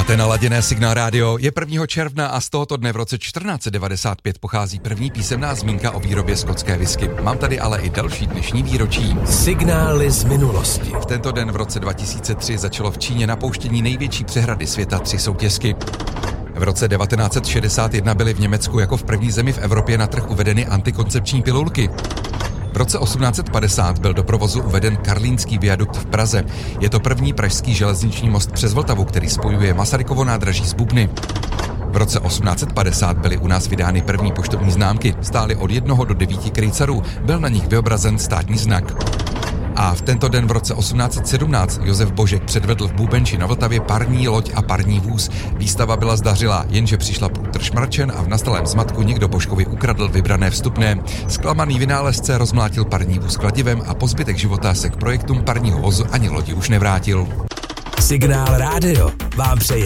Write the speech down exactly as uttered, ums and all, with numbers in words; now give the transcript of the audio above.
Máte naladěné Signál rádio, je prvního června a z tohoto dne v roce čtrnáct set devadesát pět pochází první písemná zmínka o výrobě skotské whisky. Mám tady ale i další dnešní výročí. Signály z minulosti. V tento den v roce dva tisíce tři začalo v Číně napouštění největší přehrady světa tři soutěsky. V roce devatenáct set šedesát jedna byly v Německu jako v první zemi v Evropě na trh uvedeny antikoncepční pilulky. V roce osmnáct set padesát byl do provozu uveden Karlínský viadukt v Praze. Je to první pražský železniční most přes Vltavu, který spojuje Masarykovo nádraží s Bubny. V roce osmnáct set padesát byly u nás vydány první poštovní známky. Stály od jednoho do devíti krejcarů. Byl na nich vyobrazen státní znak. A v tento den v roce osmnáct set sedmnáct Josef Božek předvedl v Bubenči na Vltavě parní loď a parní vůz. Výstava byla zdařilá, jenže přišla průtr šmrčen a v nastalém zmatku někdo Božkovi ukradl vybrané vstupné. Zklamaný vynálezce rozmlátil parní vůz kladivem a po zbytek života se k projektům parního vozu ani lodi už nevrátil. Signál rádio vám přeje